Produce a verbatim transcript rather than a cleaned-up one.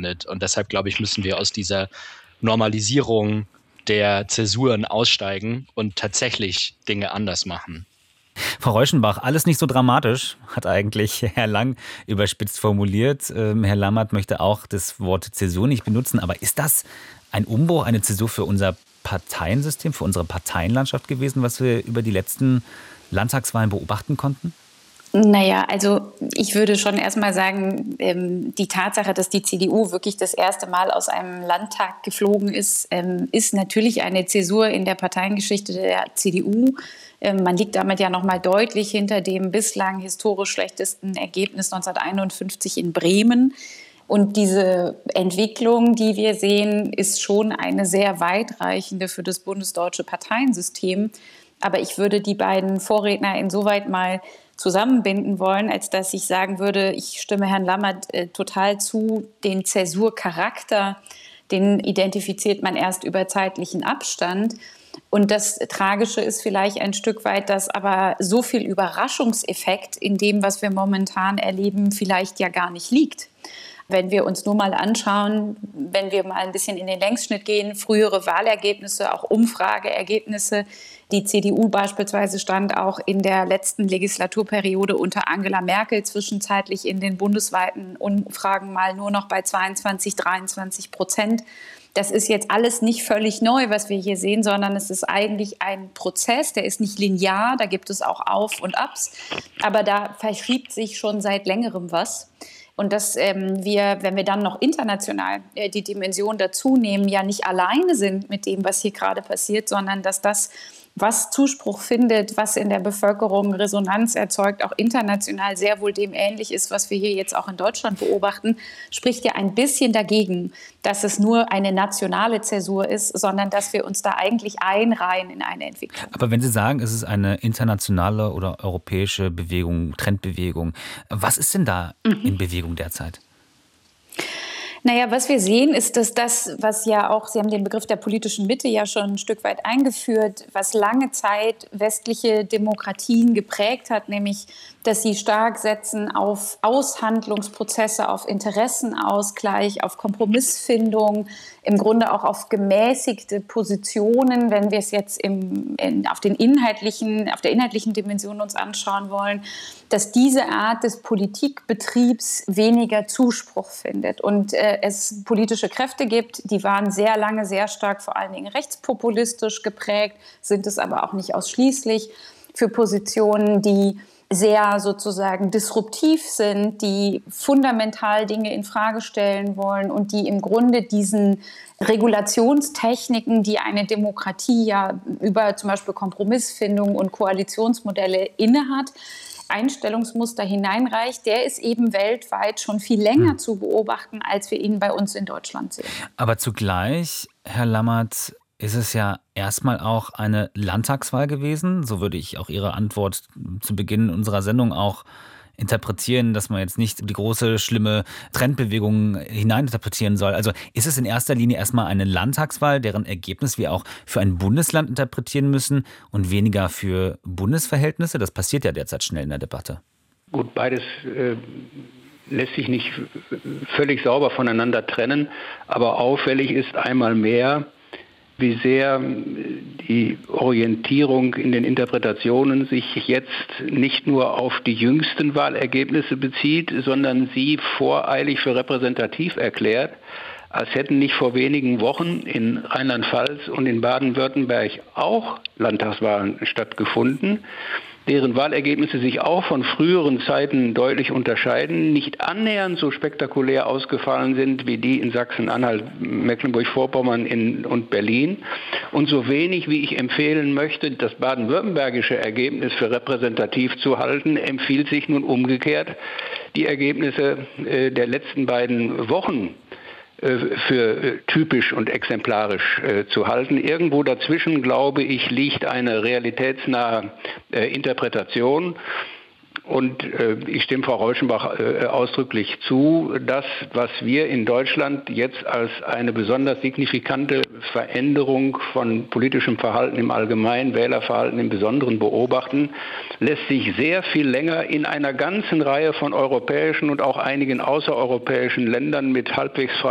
stattfindet. Und deshalb, glaube ich, müssen wir aus dieser Normalisierung der Zäsuren aussteigen und tatsächlich Dinge anders machen. Frau Reuschenbach, alles nicht so dramatisch, hat eigentlich Herr Lang überspitzt formuliert. Ähm, Herr Lammert möchte auch das Wort Zäsur nicht benutzen. Aber ist das ein Umbruch, eine Zäsur für unser Parteiensystem, für unsere Parteienlandschaft gewesen, was wir über die letzten Landtagswahlen beobachten konnten? Naja, also ich würde schon erstmal sagen, ähm, die Tatsache, dass die C D U wirklich das erste Mal aus einem Landtag geflogen ist, ähm, ist natürlich eine Zäsur in der Parteiengeschichte der C D U. Ähm, man liegt damit ja noch mal deutlich hinter dem bislang historisch schlechtesten Ergebnis neunzehnhunderteinundfünfzig in Bremen. Und diese Entwicklung, die wir sehen, ist schon eine sehr weitreichende für das bundesdeutsche Parteiensystem. Aber ich würde die beiden Vorredner insoweit mal zusammenbinden wollen, als dass ich sagen würde, ich stimme Herrn Lammert äh, total zu, den Zäsurcharakter, den identifiziert man erst über zeitlichen Abstand. Und das Tragische ist vielleicht ein Stück weit, dass aber so viel Überraschungseffekt in dem, was wir momentan erleben, vielleicht ja gar nicht liegt. Wenn wir uns nur mal anschauen, wenn wir mal ein bisschen in den Längsschnitt gehen, frühere Wahlergebnisse, auch Umfrageergebnisse. Die C D U beispielsweise stand auch in der letzten Legislaturperiode unter Angela Merkel zwischenzeitlich in den bundesweiten Umfragen mal nur noch bei zweiundzwanzig, dreiundzwanzig Prozent. Das ist jetzt alles nicht völlig neu, was wir hier sehen, sondern es ist eigentlich ein Prozess, der ist nicht linear, da gibt es auch Auf und Abs, aber da verschiebt sich schon seit längerem was. Und dass ähm, wir, wenn wir dann noch international äh, die Dimension dazu nehmen, ja nicht alleine sind mit dem, was hier gerade passiert, sondern dass das, was Zuspruch findet, was in der Bevölkerung Resonanz erzeugt, auch international sehr wohl dem ähnlich ist, was wir hier jetzt auch in Deutschland beobachten, spricht ja ein bisschen dagegen, dass es nur eine nationale Zäsur ist, sondern dass wir uns da eigentlich einreihen in eine Entwicklung. Aber wenn Sie sagen, es ist eine internationale oder europäische Bewegung, Trendbewegung, was ist denn da mhm. in Bewegung derzeit? Naja, was wir sehen, ist, dass das, was ja auch, Sie haben den Begriff der politischen Mitte ja schon ein Stück weit eingeführt, was lange Zeit westliche Demokratien geprägt hat, nämlich, dass sie stark setzen auf Aushandlungsprozesse, auf Interessenausgleich, auf Kompromissfindung, im Grunde auch auf gemäßigte Positionen, wenn wir es jetzt im, in, auf, den inhaltlichen, auf der inhaltlichen Dimension uns anschauen wollen, dass diese Art des Politikbetriebs weniger Zuspruch findet und äh, es politische Kräfte gibt, die waren sehr lange sehr stark vor allen Dingen rechtspopulistisch geprägt, sind es aber auch nicht ausschließlich, für Positionen, die sehr sozusagen disruptiv sind, die fundamental Dinge in Frage stellen wollen und die im Grunde diesen Regulationstechniken, die eine Demokratie ja über zum Beispiel Kompromissfindung und Koalitionsmodelle innehat, Einstellungsmuster hineinreicht, der ist eben weltweit schon viel länger hm. zu beobachten, als wir ihn bei uns in Deutschland sehen. Aber zugleich, Herr Lammert, ist es ja erstmal auch eine Landtagswahl gewesen. So würde ich auch Ihre Antwort zu Beginn unserer Sendung auch interpretieren, dass man jetzt nicht die große, schlimme Trendbewegung hineininterpretieren soll. Also ist es in erster Linie erstmal eine Landtagswahl, deren Ergebnis wir auch für ein Bundesland interpretieren müssen und weniger für Bundesverhältnisse? Das passiert ja derzeit schnell in der Debatte. Gut, beides äh, lässt sich nicht völlig sauber voneinander trennen, aber auffällig ist einmal mehr, wie sehr die Orientierung in den Interpretationen sich jetzt nicht nur auf die jüngsten Wahlergebnisse bezieht, sondern sie voreilig für repräsentativ erklärt, als hätten nicht vor wenigen Wochen in Rheinland-Pfalz und in Baden-Württemberg auch Landtagswahlen stattgefunden, deren Wahlergebnisse sich auch von früheren Zeiten deutlich unterscheiden, nicht annähernd so spektakulär ausgefallen sind wie die in Sachsen-Anhalt, Mecklenburg-Vorpommern in, und Berlin und so wenig, wie ich empfehlen möchte, das baden-württembergische Ergebnis für repräsentativ zu halten, empfiehlt sich nun umgekehrt, die Ergebnisse äh, der letzten beiden Wochen für typisch und exemplarisch äh, zu halten. Irgendwo dazwischen, glaube ich, liegt eine realitätsnahe äh, Interpretation. Und äh, ich stimme Frau Reuschenbach äh, ausdrücklich zu, das, was wir in Deutschland jetzt als eine besonders signifikante Veränderung von politischem Verhalten im Allgemeinen, Wählerverhalten im Besonderen beobachten, lässt sich sehr viel länger in einer ganzen Reihe von europäischen und auch einigen außereuropäischen Ländern mit halbwegs